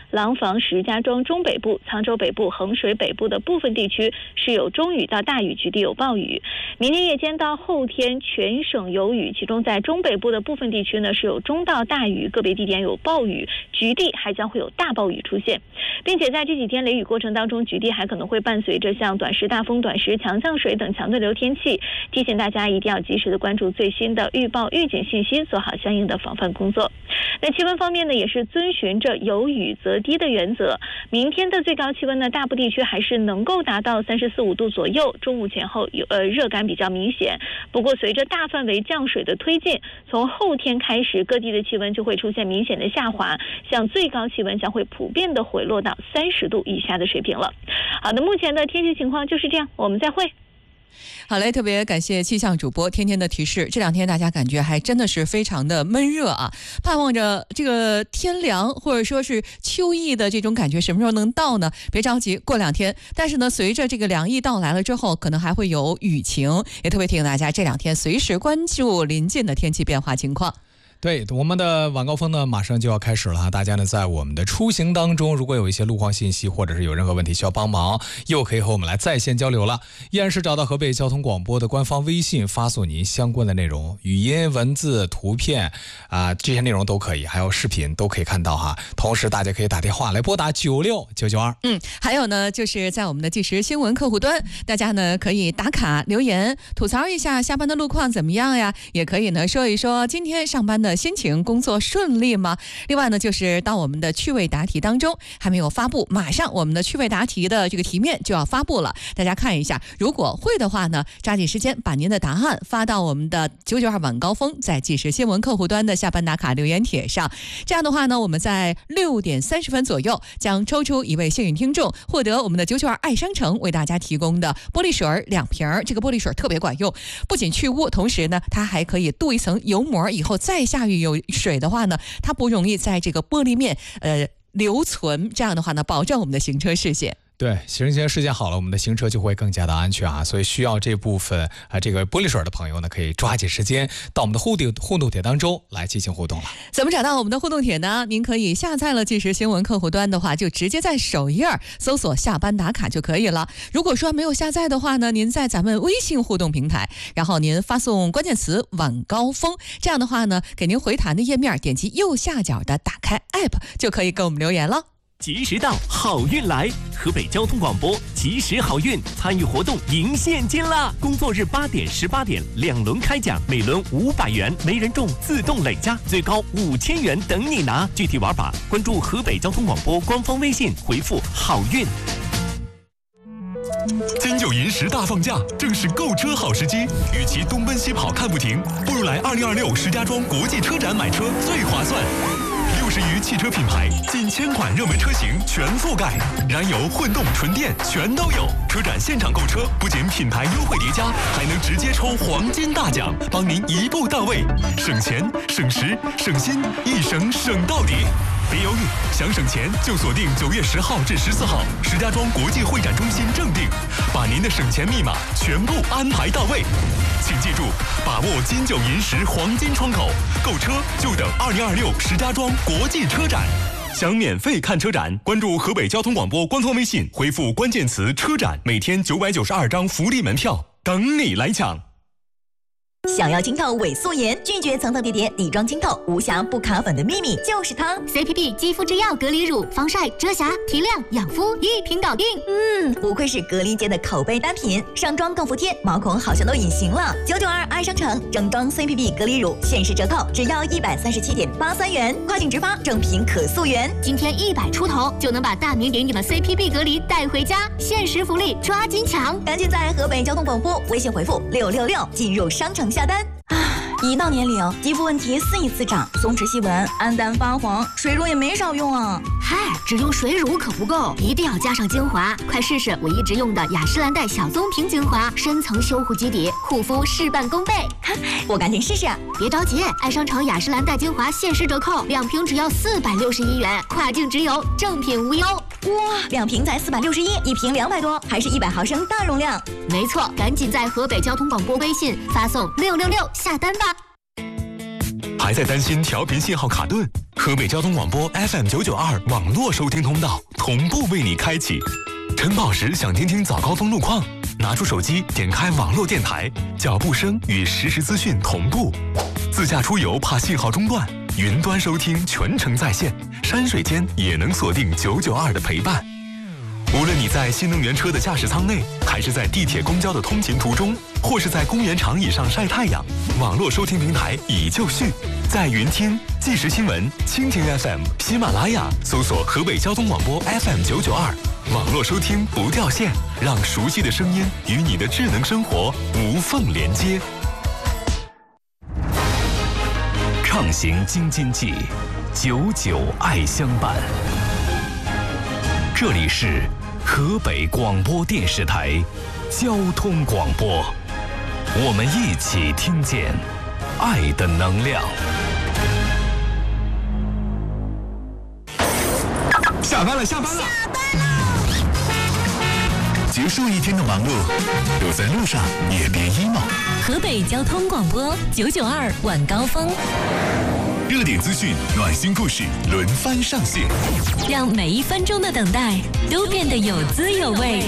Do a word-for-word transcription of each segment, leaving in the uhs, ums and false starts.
廊坊、石家庄中北部、沧州北部、衡水北部的部分地区是有中雨到大雨，局地有暴雨。明天夜间到后天全省有雨，其中在中北部的部分地区呢是有中到大雨，个别地点有暴雨，局地还将会有大暴雨出现，并且在这几天雷雨过程当中，局地还可能会伴随着像短时大风、短时强降水等强对流天气，提醒大家一定要及时的关注最新的预报预警信息，做好相应的防范工作。那气温方面呢，也是遵循着有雨则低的原则，明天的最高气温呢，大部地区还是能够达到三十四五度左右，中午前后有呃热感比较明显。不过随着大范围降水的推进，从后天开始，各地的气温就会出现明显的下滑，像最高气温将会普遍的回落到三十度以下的水平了。好的，目前的天气情况就是这样，我们再会。 好嘞，特别感谢气象主播天天的提示。这两天大家感觉还真的是非常的闷热啊，盼望着这个天凉或者说是秋意的这种感觉什么时候能到呢？别着急，过两天。但是呢，随着这个凉意到来了之后，可能还会有雨情，也特别提醒大家这两天随时关注临近的天气变化情况。 对，我们的晚高峰呢马上就要开始了，大家呢在我们的出行当中，如果有一些路况信息或者是有任何问题需要帮忙，又可以和我们来在线交流了。依然是找到河北交通广播的官方微信，发送您相关的内容，语音、文字、图片啊、呃，这些内容都可以，还有视频都可以看到哈。同时大家可以打电话来拨打九六九九二。 嗯，还有呢，就是在我们的即时新闻客户端，大家呢可以打卡留言，吐槽一下下班的路况怎么样呀？也可以呢说一说今天上班的心情，工作顺利吗？另外呢，就是到我们的趣味答题当中还没有发布，马上我们的趣味答题的这个题面就要发布了，大家看一下，如果会的话呢，抓紧时间把您的答案发到我们的九九二晚高峰在即时新闻客户端的下班打卡留言帖上。这样的话呢，我们在六点三十分左右将抽出一位幸运听众，获得我们的九九二爱商城为大家提供的玻璃水两瓶，这个玻璃水特别管用，不仅去污，同时呢，它还可以镀一层油膜，以后再下雨有水的话呢，它不容易在这个玻璃面呃留存，这样的话呢，保证我们的行车视线。 对，行车视线好了，我们的行车就会更加的安全啊，所以需要这部分啊这个玻璃水的朋友呢，可以抓紧时间到我们的互动互动帖当中来进行互动了。 怎么找到我们的互动帖呢？您可以下载了即时新闻客户端的话，就直接在首页搜索下班打卡就可以了。如果说没有下载的话呢，您在咱们微信互动平台，然后您发送关键词晚高峰，这样的话呢，给您回弹的页面点击右下角的打开 app 就可以给我们留言了。 及时到，好运来！河北交通广播及时好运参与活动赢现金啦！工作日八点、十八点两轮开奖，每轮五百元，没人中自动累加，最高五千元等你拿。具体玩法关注河北交通广播官方微信，回复好运。 金九银十大放价，正是购车好时机。与其东奔西跑看不停，不如来二零二六石家庄国际车展买车最划算。六十余汽车品牌，近千款热门车型全覆盖，燃油、混动、纯电全都有。车展现场购车，不仅品牌优惠叠加，还能直接抽黄金大奖，帮您一步到位，省钱、省时、省心，一省省到底。别犹豫，想省钱就锁定九月十号至十四号石家庄国际会展中心正定，把您的省钱密码全部安排到位。请记住，把握金九银十黄金窗口，购车就等二零二六石家庄国际车展。想免费看车展，关注河北交通广播官方微信，回复关键词车展，每天九百九十二张福利门票等你来抢。 想要清透伪素颜，拒绝层层叠叠底妆清透，无瑕不卡粉的秘密就是它 C P P 肌肤之钥隔离乳，防晒、遮瑕、提亮、养肤一瓶搞定。 嗯，不愧是隔离界的口碑单品，上妆更服帖，毛孔好像都隐形了。九九二爱商城正装 C P P 隔离乳限时折扣，只要一百三十七点八三元，跨境直发，正品可溯源。 今天一百出头就能把大名鼎鼎的 C P P 隔离带回家，限时福利抓紧抢！ 赶紧在河北交通广播微信回复六六六进入商城下单。一到年龄，肌肤问题肆意滋长，松弛细纹、暗淡发黄，水乳也没少用啊。 嗨，只用水乳可不够，一定要加上精华。快试试我一直用的雅诗兰黛小棕瓶精华，深层修护基底，护肤事半功倍。 我赶紧试试。 别着急，爱商城雅诗兰黛精华限时折扣，两瓶只要四百六十一元，跨境直邮，正品无忧。 哇，两瓶才四百六十一，一瓶两百多，还是一百毫升大容量。 没错，赶紧在河北交通广播微信发送六六六下单吧。 还在担心调频信号卡顿？ 河北交通广播 F M 九九二网络收听通道同步为你开启。晨跑时想听听早高峰路况，拿出手机点开网络电台，脚步声与实时资讯同步。自驾出游怕信号中断，云端收听全程在线，山水间也能锁定九九二的陪伴。无论你在新能源车的驾驶舱内，还是在地铁公交的通勤途中，或是在公园长椅上晒太阳，网络收听平台已就绪，在云听、即时新闻、蜻蜓 F M、喜马拉雅搜索河北交通广播 F M 九九二，网络收听不掉线，让熟悉的声音与你的智能生活无缝连接。 畅行京津冀，久久爱相伴。这里是河北广播电视台交通广播，我们一起听见爱的能量。 下班了，下班了， 下班了！ 结束一天的忙碌，走在路上也别 emo。 河北交通广播九九二晚高峰， 热点资讯、暖心故事轮番上线， 让每一分钟的等待都变得有滋有味。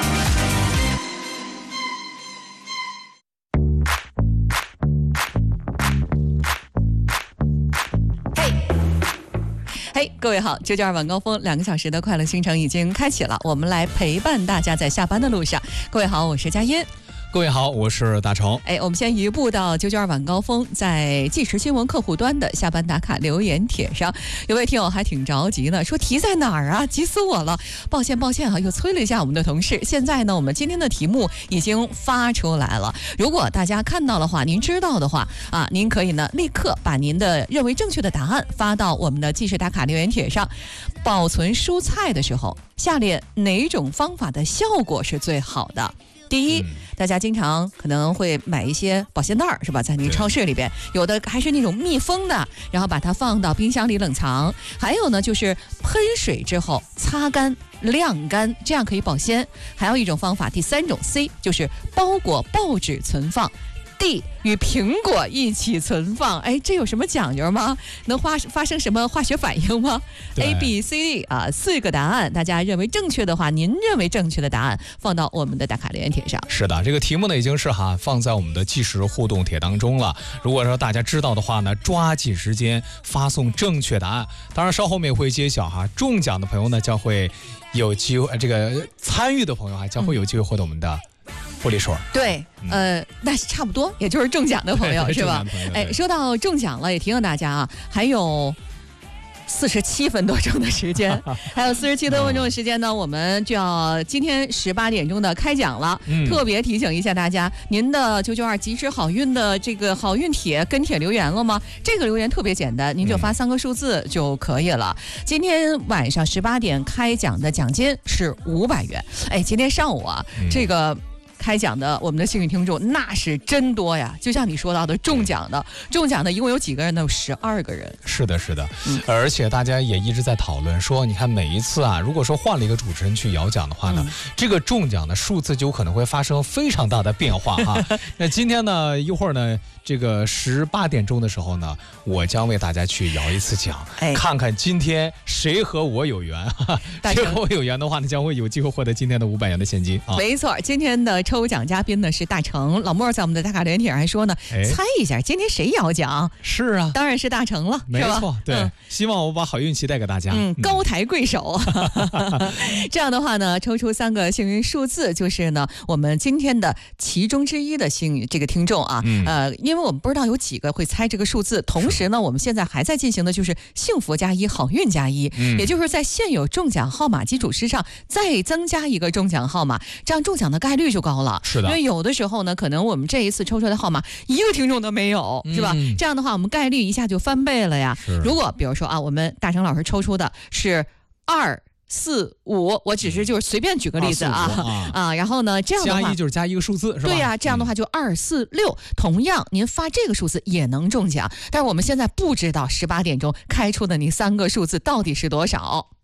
嘿，各位好，九九二晚高峰两个小时的快乐行程已经开启了，我们来陪伴大家在下班的路上。各位好，我是佳音。 各位好，我是大成。 哎，我们先移步到九九二晚高峰，在即时新闻客户端的下班打卡留言帖上，有位听友还挺着急呢，说题在哪儿啊？急死我了！抱歉抱歉啊，又催了一下我们的同事。现在呢，我们今天的题目已经发出来了。如果大家看到的话，您知道的话啊，您可以呢立刻把您的认为正确的答案发到我们的即时打卡留言帖上。保存蔬菜的时候，下列哪种方法的效果是最好的？第一，大家经常可能会买一些保鲜袋儿，是吧？在那个超市里边，有的还是那种密封的，然后把它放到冰箱里冷藏。还有呢，就是喷水之后擦干、晾干，这样可以保鲜。还有一种方法，第三种 C 就是包裹报纸存放。D 与苹果一起存放，哎，这有什么讲究吗？能发发生什么化学反应吗 ？A、B、C、D 啊，四个答案，大家认为正确的话，您认为正确的答案放到我们的打卡留言帖上。 是的，这个题目呢已经是哈放在我们的即时互动帖当中了。如果说大家知道的话呢，抓紧时间发送正确答案。当然，稍后我们也会揭晓哈，中奖的朋友呢将会有机会，这个参与的朋友还将会有机会获得我们的玻璃水。 对，呃，那是差不多，也就是中奖的朋友是吧？哎，说到中奖了，也提醒大家啊，还有四十七分多钟的时间，还有四十七多分钟的时间呢，我们就要今天十八点钟的开奖了。嗯、特别提醒一下大家，您的九九二及时好运的这个好运帖跟帖留言了吗？这个留言特别简单，您就发三个数字就可以了。嗯、今天晚上十八点开奖的奖金是五百元。哎，今天上午啊，嗯、这个。开奖的我们的幸运听众那是真多呀，就像你说到的中奖的中奖的一共有几个人呢？有十二个人。 是的是的、嗯、而且大家也一直在讨论说，你看每一次啊，如果说换了一个主持人去摇奖的话呢、嗯、这个中奖的数字就有可能会发生非常大的变化哈。那今天呢一会儿呢这个十八点钟的时候呢，我将为大家去摇一次奖、哎、看看今天谁和我有缘谁和我有缘的话呢，将会有机会获得今天的五百元的现金啊。 没错，今天的抽奖嘉宾呢是大成。老莫在我们的打卡留言帖上还说呢、哎、猜一下今天谁摇奖？ 是啊， 当然是大成了， 没错，对、嗯、希望我把好运气带给大家。 嗯，高抬贵手这样的话呢，抽出三个幸运数字，就是呢我们今天的其中之一的幸运这个听众啊、嗯、呃，因为我们不知道有几个会猜这个数字，同时呢我们现在还在进行的就是幸福加一好运加一、嗯、也就是在现有中奖号码基础之上再增加一个中奖号码，这样中奖的概率就高了。 是的， 因为有的时候呢可能我们这一次抽出来的号码一个听众都没有、嗯、是吧？这样的话我们概率一下就翻倍了呀。如果比如说啊，我们大成老师抽出的是二四五，我只是就是随便举个例子啊啊, 啊，然后呢这样的话加一就是加一个数字是吧？ 对呀、啊，这样的话就二四六，同样您发这个数字也能中奖，但是我们现在不知道十八点钟开出的那三个数字到底是多少。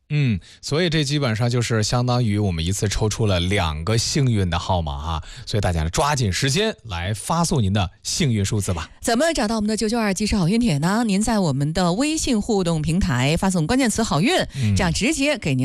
嗯，所以这基本上就是相当于我们一次抽出了两个幸运的号码哈，所以大家呢抓紧时间来发送您的幸运数字吧。 怎么找到我们的九九二即时好运帖呢？您在我们的微信互动平台发送关键词好运，嗯、这样直接给您